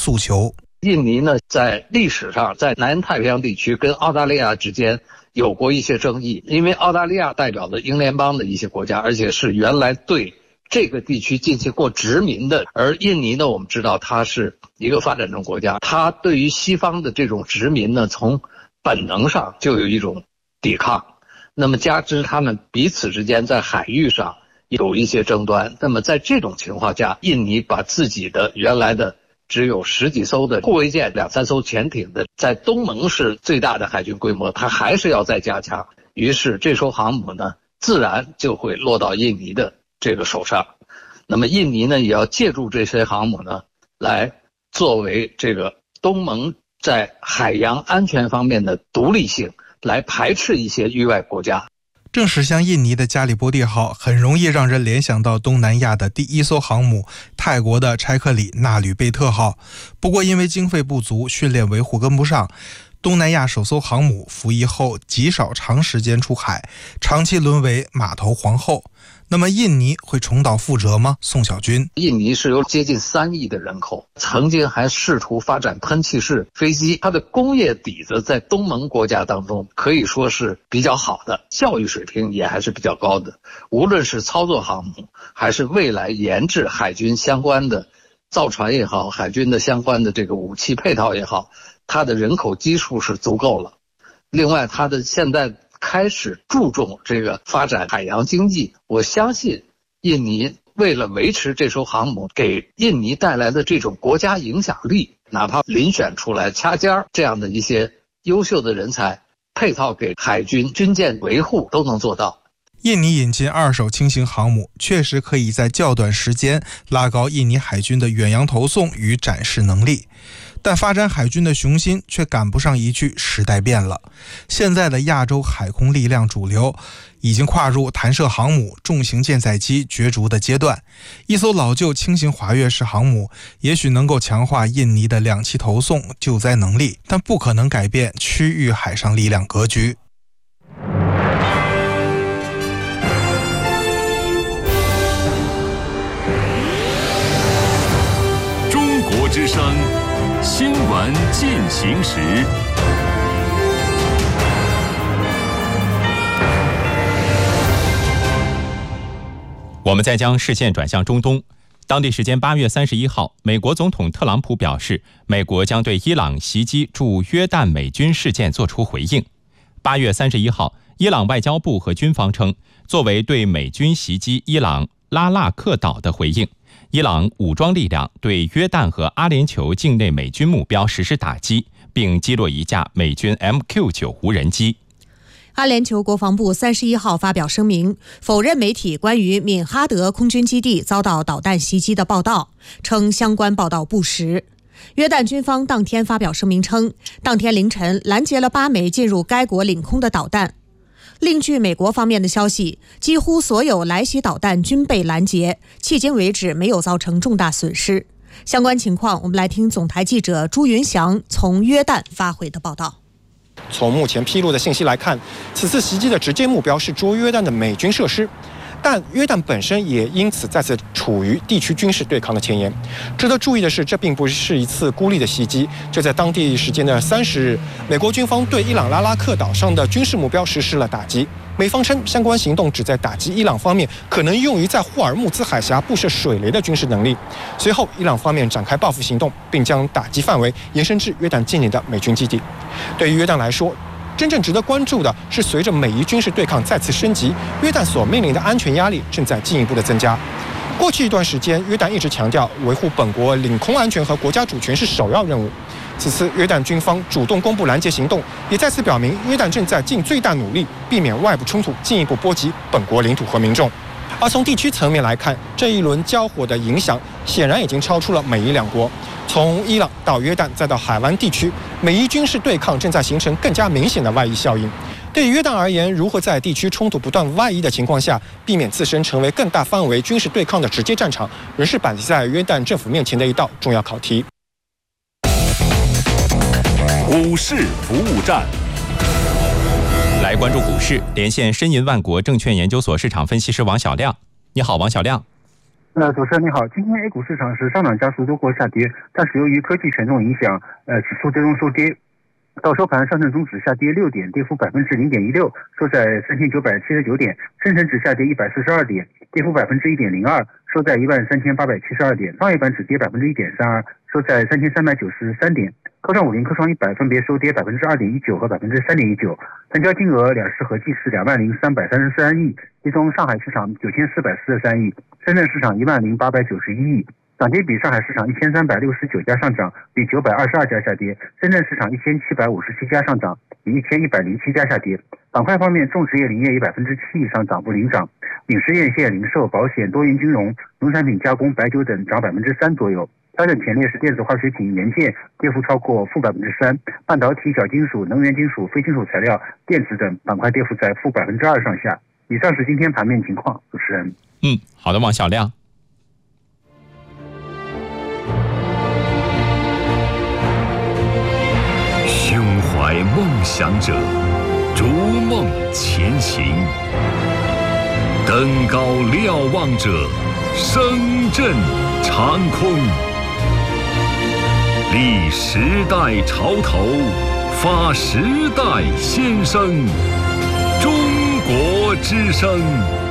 诉求。 印尼呢，在历史上在南太平洋地区跟澳大利亚之间有过一些争议，因为澳大利亚代表了英联邦的一些国家，而且是原来对这个地区进行过殖民的。而印尼呢，我们知道它是一个发展中国家，它对于西方的这种殖民呢，从本能上就有一种抵抗。那么加之他们彼此之间在海域上有一些争端，那么在这种情况下，印尼把自己的原来的只有10几艘的护卫舰、2、3艘潜艇的，在东盟是最大的海军规模，它还是要再加强。于是这艘航母呢，自然就会落到印尼的这个手上。那么印尼呢，也要借助这些航母呢，来作为这个东盟在海洋安全方面的独立性，来排斥一些域外国家。 正是像印尼的加里波第号，很容易让人联想到东南亚的第一艘航母泰国的柴克里纳吕贝特号。不过因为经费不足，训练维护跟不上，东南亚首艘航母服役后极少长时间出海，长期沦为码头皇后。那么印尼会重蹈覆辙吗？宋小军， 印尼是有接近3亿的人口，曾经还试图发展喷气式飞机，它的工业底子在东盟国家当中可以说是比较好的，教育水平也还是比较高的。无论是操作航母，还是未来研制海军相关的造船也好，海军的相关的这个武器配套也好，它的人口基数是足够了。另外，它的现在开始注重这个发展海洋经济，我相信印尼为了维持这艘航母给印尼带来的这种国家影响力，哪怕遴选出来掐尖儿这样的一些优秀的人才，配套给海军军舰维护都能做到。 印尼引进2艘轻型航母，确实可以在较短时间拉高印尼海军的远洋投送与展示能力，但发展海军的雄心却赶不上一句时代变了。现在的亚洲海空力量主流已经跨入弹射航母、重型舰载机角逐的阶段，一艘老旧轻型滑跃式航母也许能够强化印尼的2栖投送救灾能力，但不可能改变区域海上力量格局。 中国之声新闻进行时。 我们再将视线转向中东。当地时间8月31号，美国总统特朗普表示，美国将对伊朗袭击驻约旦美军事件作出回应。8月31号，伊朗外交部和军方称，作为对美军袭击伊朗拉纳克岛的回应，伊朗武装力量对约旦和阿联酋境内美军目标实施打击，并击落一架美军 MQ-9 无人机。 阿联酋国防部31号发表声明，否认媒体关于敏哈德空军基地遭到导弹袭击的报道，称相关报道不实。约旦军方当天发表声明称，当天凌晨拦截了8枚进入该国领空的导弹。另据美国方面的消息，几乎所有来袭导弹均被拦截，迄今为止没有造成重大损失。相关情况，我们来听总台记者朱云祥从约旦发回的报道。 从目前披露的信息来看，此次袭击的直接目标是驻约旦的美军设施，但约旦本身也因此再次处于地区军事对抗的前沿。值得注意的是，这并不是一次孤立的袭击。就在当地时间的30日，美国军方对伊朗拉拉克岛上的军事目标实施了打击。美方称，相关行动旨在打击伊朗方面可能用于在霍尔木兹海峡布设水雷的军事能力。随后，伊朗方面展开报复行动，并将打击范围延伸至约旦境内的美军基地。对于约旦来说，真正值得关注的是，随着美伊军事对抗再次升级，约旦所面临的安全压力正在进一步的增加。过去一段时间，约旦一直强调维护本国领空安全和国家主权是首要任务。此次约旦军方主动公布拦截行动，也再次表明约旦正在尽最大努力避免外部冲突进一步波及本国领土和民众。而从地区层面来看，这一轮交火的影响显然已经超出了美伊两国。从伊朗到约旦再到海湾地区，美伊军事对抗正在形成更加明显的外溢效应。对于约旦而言，如何在地区冲突不断外溢的情况下，避免自身成为更大范围军事对抗的直接战场，仍是摆在约旦政府面前的一道重要考题。 股市服务站， 来关注股市，连线申银万国证券研究所市场分析师王小亮。你好，王小亮。 主持人你好，今天 A 股市场是上涨加速多过下跌，但是由于科技权重影响，指数最终收跌。到收盘，上证综指下跌6点，跌幅0.16%，收在3979点；深成指下跌142点，跌幅1.02%，收在13872点；创业板指跌1.32%，收在3393点。科创50、科创100分别收跌2.19%和3.19%，成交金额两市合计是20333亿，其中上海市场9443亿，深圳市场10891亿。涨跌比，上海市场1369家上涨，比922家下跌；深圳市场1757家上涨，比1107家下跌。板块方面，种植业、林业以7%以上涨幅领涨，饮食业、线、零售、保险、多元金融、农产品加工、白酒等涨3%左右。调整前列是电子化学品、元件，跌幅超过-3%，半导体、小金属、能源金属、非金属材料、电子等板块跌幅在-2%上下。以上是今天盘面情况，主持人。 好的，王小亮。 胸怀梦想者，逐梦前行；登高瞭望者，声震长空。立时代潮头，发时代先声。中国之声。